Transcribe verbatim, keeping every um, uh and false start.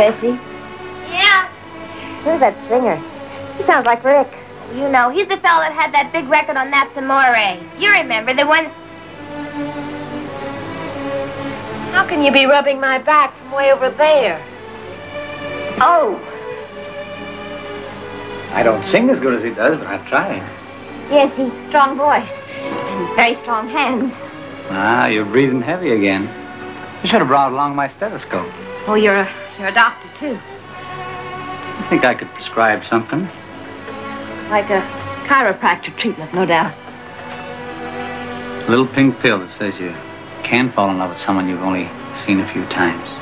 Bessie? Yeah. Who's that singer? He sounds like Rick. You know, he's the fellow that had that big record on Naps Amore. You remember, the one... How can you be rubbing my back from way over there? Oh. I don't sing as good as he does, but I've tried. Yes, he's strong voice and very strong hands. Ah, you're breathing heavy again. You should have brought along my stethoscope. Oh, you're a, you're a doctor, too. I think I could prescribe something. Like a chiropractor treatment, no doubt. A little pink pill that says you can fall in love with someone you've only seen a few times.